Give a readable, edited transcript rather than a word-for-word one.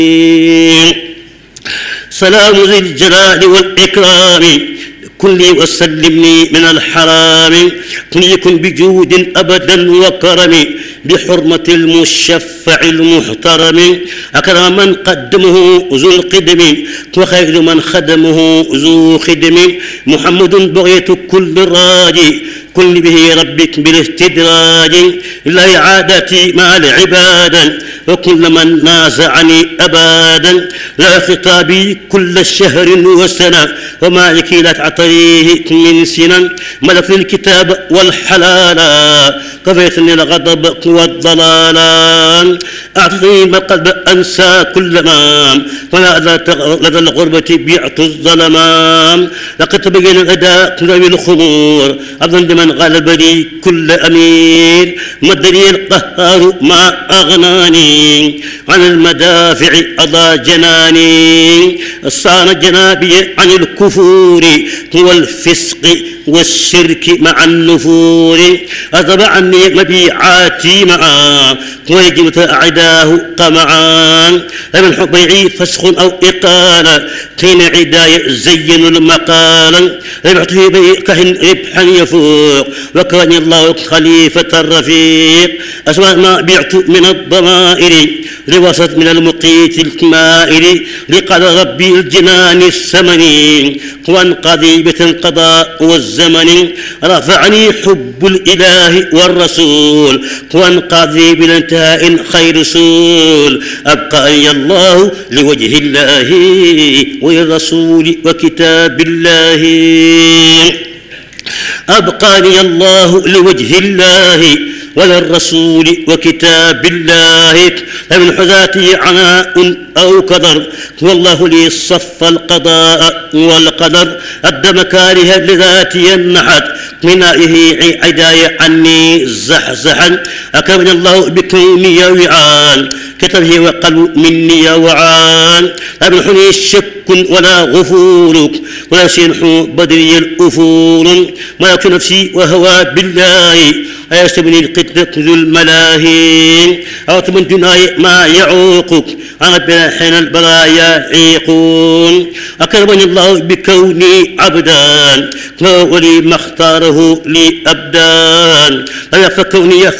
سلام ذي الجلال والإكرام كن لي وسلمني من الحرام كن يكن بجود أبدا وكرم بحرمة المشفع المحترم أكرم من قدمه ذو القدم وخير من خدمه ذو خدم محمد بغية كل راجي كن به ربك بالاستدراج لا إعادتي مع العبادة وكل من نازعني أبدا لا خطابي كل شهر وسنة وما لك لا تعطيه من سنة ملك الكتاب والحلالا كفيتني الغضب والضلالا أعطني ما قلب أنسى كل ما ولا لدى الغربة بيعت الظلمان لقد تبين الأداء ذوي الخمور أظن من غلبني كل أمير مدني القهار ما أغناني عن المدافع أضى جناني صان جنابي عن الكفور والفسق والشرك مع النفور أذب عني مبيعاتي معا ويجمت أعداه قمعا فمن حبيعي فسخ أو إقالة كين عداي زين المقال ربحته بكهن ربحا يفوق وكان الله خليفة الرفيق أسوأ ما بعت من الضمائر لوسط من المقيت الكمائر لقد ربي الجنان الثمني وانقضي بالقضاء والزمن رفعني حب الإله والرسول وانقضي بالانتهاء خير رسول أبقاني الله لوجه الله والرسول وكتاب الله أبقاني الله لوجه الله وللرسول وكتاب الله فمن حذاتي عناء أو كدر والله لي صف القضاء والقدر أدى مكاره لذاتي النحت منائه عداي عني زحزحا أكرمني الله بكوني وعان كتبه وقلب مني وعان لا يمنحني شك ولا غفور ولا سينح بدري الأفور ملك نفسي وهوى بالله أيستبني القتل ذو الملاهي أو من دناي ما يعوقك أنا بلا حين البرايا عيقون أكرمني الله بكوني عبدا ولي ما اختاره لي أبدان لا فكوني